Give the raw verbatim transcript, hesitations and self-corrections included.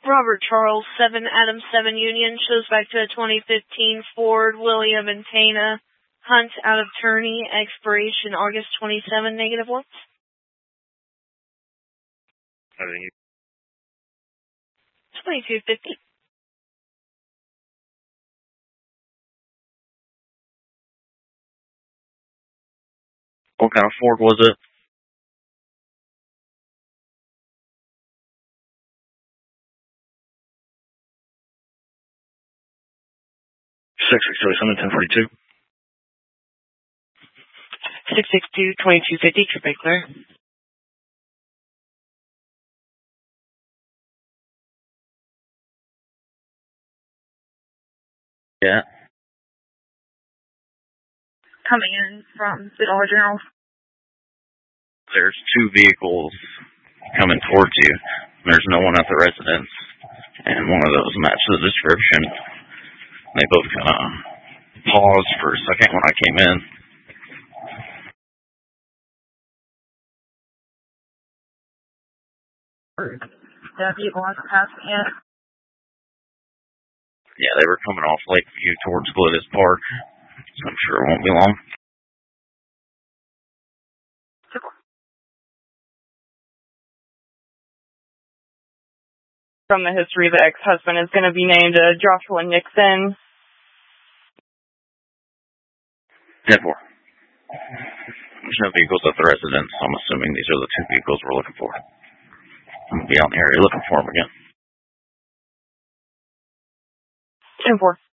Robert Charles, seven Adams seven Union, shows back to a twenty fifteen Ford William and Tana Hunt out of Turney, expiration August twenty-seventh, negative one. twenty-two fifty. What kind of Ford was it? six six two, ten forty-two. six six two, twenty-two fifty, trip clear. Yeah. Coming in from the Dollar General. There's two vehicles coming towards you. There's no one at the residence, and one of those matched the description. They both kind of paused for a second when I came in. That vehicle hasn't passed yet. Yeah, they were coming off Lakeview towards Glidis Park, so I'm sure it won't be long. From the history, the ex-husband is going to be named uh, Joshua Nixon. ten four. There's no vehicles at the residence, so I'm assuming these are the two vehicles we're looking for. I'm going to be out in the area looking for them again. ten four.